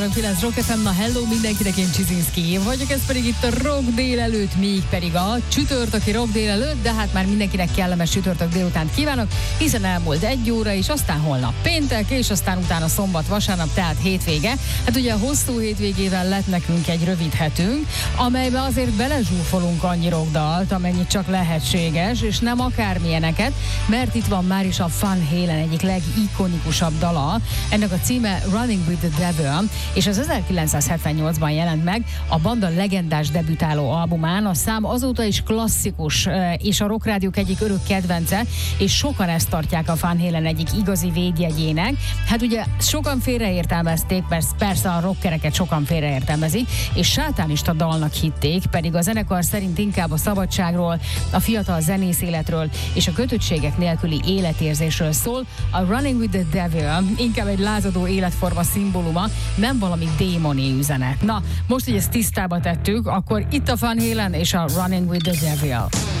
9 Rock FM, na hello mindenkinek, én Csizinszki vagyok, ez pedig itt a Rock délelőtt, még pedig a csütörtöki Rock délelőtt, de hát már mindenkinek kellemes csütörtök délutánt kívánok, hiszen elmúlt 1 óra, és aztán holnap péntek, és aztán utána szombat, vasárnap, tehát hétvége. Hát ugye a hosszú hétvégével lett nekünk egy rövid hetünk, amelybe azért belezsúfolunk annyi rockdalt, amennyit csak lehetséges, és nem akármilyeneket, mert itt van már is a Van Halen egyik legikonikusabb dala, ennek a címe Running with the Devil, és az 1978-ban jelent meg a banda legendás debütáló albumán. A szám azóta is klasszikus, és a Rock Rádiók egyik örök kedvence, és sokan ezt tartják a Van Halen egyik igazi védjegyének. Hát ugye sokan félreértelmezték, persze a rockereket sokan félreértelmezik, és sátánista dalnak hitték, pedig a zenekar szerint inkább a szabadságról, a fiatal zenész életről és a kötöttségek nélküli életérzésről szól. A Running with the Devil inkább egy lázadó életforma szimbóluma, nem valami démoni üzenet. Na, most, hogy ezt tisztába tettük, akkor itt a Van Halen és a Running with the Devil.